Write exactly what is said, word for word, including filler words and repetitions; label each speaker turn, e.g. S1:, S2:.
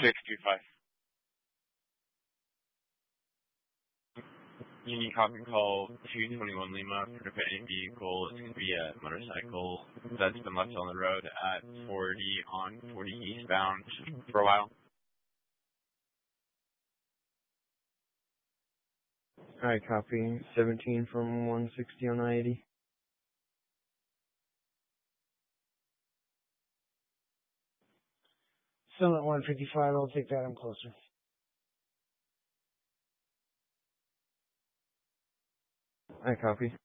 S1: six two five.
S2: Union copy call two twenty-one Lima for defending vehicle. It's going to be a motorcycle that's been left on the road at forty on forty eastbound for a while.
S3: Alright, copy. seventeen from one sixty on I eighty.
S4: Still at one fifty-five, I'll take that, I'm closer.
S3: Alright, copy.